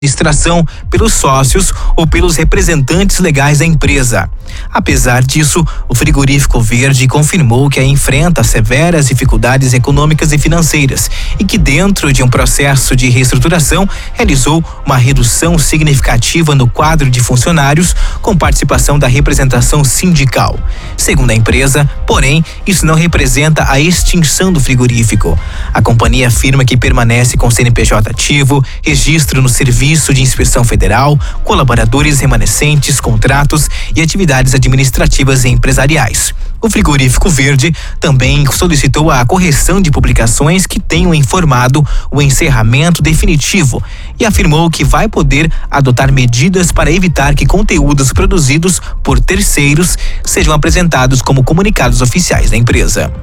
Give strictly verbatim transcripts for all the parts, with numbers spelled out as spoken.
administração pelos sócios ou pelos representantes legais da empresa. Apesar disso, o Frigorífico Verde confirmou que enfrenta severas dificuldades econômicas e financeiras e que, dentro de um processo de reestruturação, realizou uma redução significativa no quadro de funcionários com participação da representação sindical. Segundo a empresa, porém, isso não representa a extinção do frigorífico. A companhia afirma que permanece com C N P J ativo, registro no Serviço de Inspeção Federal, colaboradores remanescentes, contratos e atividades administrativas e empresariais. O Frigorífico Verde também solicitou a correção de publicações que tenham informado o encerramento definitivo e afirmou que vai poder adotar medidas para evitar que conteúdos produzidos por terceiros sejam apresentados como comunicados oficiais da empresa.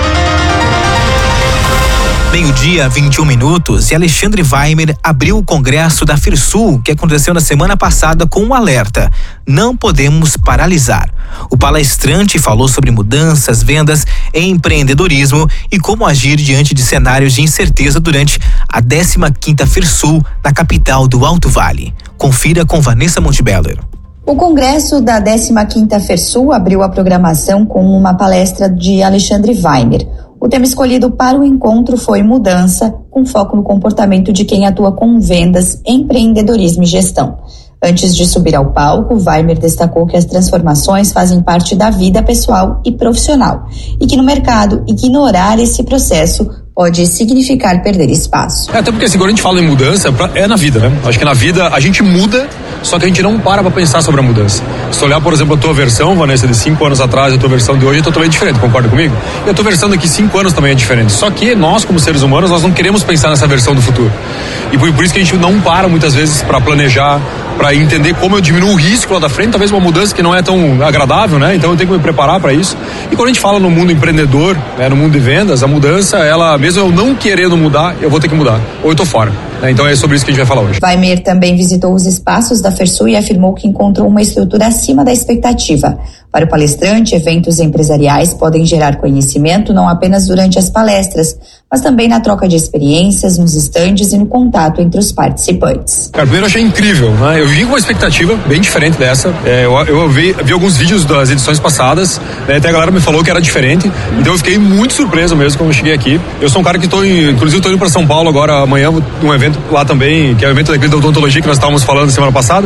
Meio-dia, vinte e um minutos, e Alexandre Weimer abriu o congresso da Firsul, que aconteceu na semana passada, com um alerta: não podemos paralisar. O palestrante falou sobre mudanças, vendas e empreendedorismo e como agir diante de cenários de incerteza durante a décima quinta Firsul, na capital do Alto Vale. Confira com Vanessa Montebeller. O congresso da décima quinta Firsul abriu a programação com uma palestra de Alexandre Weimer. O tema escolhido para o encontro foi mudança, com foco no comportamento de quem atua com vendas, empreendedorismo e gestão. Antes de subir ao palco, Weimer destacou que as transformações fazem parte da vida pessoal e profissional e que no mercado ignorar esse processo pode significar perder espaço. É, até porque assim, quando a gente fala em mudança, é na vida, né? Acho que na vida a gente muda, só que a gente não para pra pensar sobre a mudança. Se olhar, por exemplo, a tua versão, Vanessa, de cinco anos atrás, a tua versão de hoje é totalmente diferente, concorda comigo? E a tua versão daqui cinco anos também é diferente. Só que nós, como seres humanos, nós não queremos pensar nessa versão do futuro. E por, por isso que a gente não para muitas vezes pra planejar, pra entender como eu diminuo o risco lá da frente, talvez uma mudança que não é tão agradável, né? Então eu tenho que me preparar pra isso. E quando a gente fala no mundo empreendedor, né, no mundo de vendas, a mudança, ela, mesmo eu não querendo mudar, eu vou ter que mudar. Ou eu tô fora. Então é sobre isso que a gente vai falar hoje. Weimer também visitou os espaços da Firsul e afirmou que encontrou uma estrutura acima da expectativa. Para o palestrante, eventos empresariais podem gerar conhecimento não apenas durante as palestras, mas também na troca de experiências, nos estandes e no contato entre os participantes. Cara, primeiro eu achei incrível, né? Eu vim com uma expectativa bem diferente dessa. É, eu eu vi, vi alguns vídeos das edições passadas, né? Até a galera me falou que era diferente, então eu fiquei muito surpreso mesmo quando eu cheguei aqui. Eu sou um cara que estou, inclusive estou indo para São Paulo agora amanhã, num evento lá também, que é o evento da odontologia que nós estávamos falando semana passada,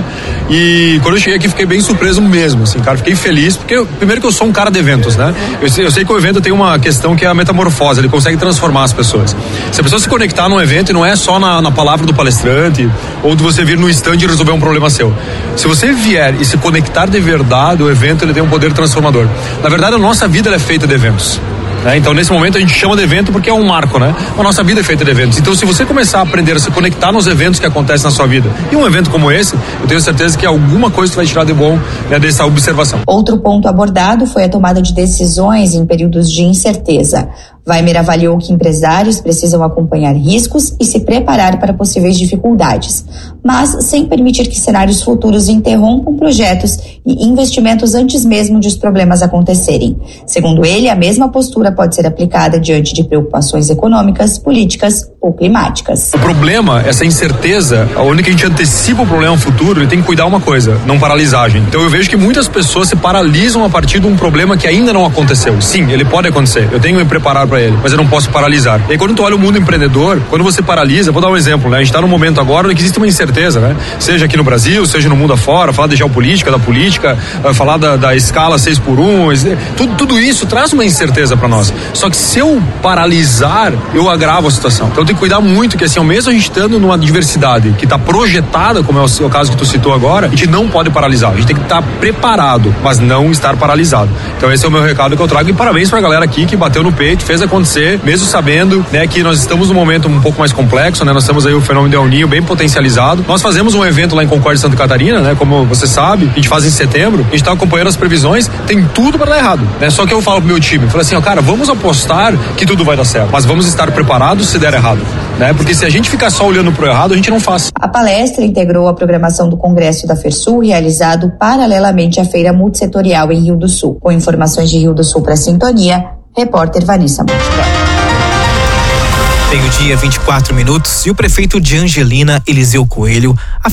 e quando eu cheguei aqui fiquei bem surpreso mesmo, assim, cara, fiquei feliz, porque eu, primeiro que eu sou um cara de eventos, né? Eu sei, eu sei que o evento tem uma questão que é a metamorfose, ele consegue transformar as pessoas. Se a pessoa se conectar num evento, e não é só na, na palavra do palestrante, ou de você vir no stand e resolver um problema seu. Se você vier e se conectar de verdade, o evento ele tem um poder transformador. Na verdade, a nossa vida ela é feita de eventos. Né? Então, nesse momento, a gente chama de evento porque é um marco, né? A nossa vida é feita de eventos. Então, se você começar a aprender a se conectar nos eventos que acontecem na sua vida, e um evento como esse, eu tenho certeza que alguma coisa tu vai tirar de bom, né, dessa observação. Outro ponto abordado foi a tomada de decisões em períodos de incerteza. Weimer avaliou que empresários precisam acompanhar riscos e se preparar para possíveis dificuldades, mas sem permitir que cenários futuros interrompam projetos e investimentos antes mesmo de os problemas acontecerem. Segundo ele, a mesma postura pode ser aplicada diante de preocupações econômicas, políticas ou climáticas. O problema, essa incerteza, onde que a gente antecipa o problema futuro, ele tem que cuidar uma coisa, não paralisar a gente. Então eu vejo que muitas pessoas se paralisam a partir de um problema que ainda não aconteceu. Sim, ele pode acontecer, eu tenho que me preparar para ele, mas eu não posso paralisar. E aí, quando tu olha o mundo empreendedor, quando você paralisa, vou dar um exemplo, né? A gente está num momento agora onde existe uma incerteza, né? Seja aqui no Brasil, seja no mundo afora, falar de geopolítica, da política, falar da, da escala seis por um, tudo, tudo isso traz uma incerteza para nós. Só que se eu paralisar, eu agravo a situação. Então eu tenho que cuidar muito que assim, mesmo a gente estando numa diversidade que está projetada, como é o, o caso que tu citou agora, a gente não pode paralisar, a gente tem que estar preparado, mas não estar paralisado. Então esse é o meu recado que eu trago e parabéns pra galera aqui que bateu no peito, fez acontecer, mesmo sabendo, né, que nós estamos num momento um pouco mais complexo, né, nós temos aí o fenômeno de El Niño bem potencializado. Nós fazemos um evento lá em Concórdia, Santa Catarina, né, como você sabe, a gente faz em setembro, a gente tá acompanhando as previsões, tem tudo para dar errado, né, só que eu falo pro meu time, falo assim, ó, cara, vamos apostar que tudo vai dar certo, mas vamos estar preparados se der errado, né, porque se a gente ficar só olhando pro errado, a gente não faz. A palestra integrou a programação do Congresso da Firsul, realizado paralelamente à Feira Multissetorial em Rio do Sul. Com informações de Rio do Sul para Sintonia, repórter Vanessa Montebeller. Meio-dia, vinte e quatro minutos, e o prefeito de Angelina, Eliseu Coelho,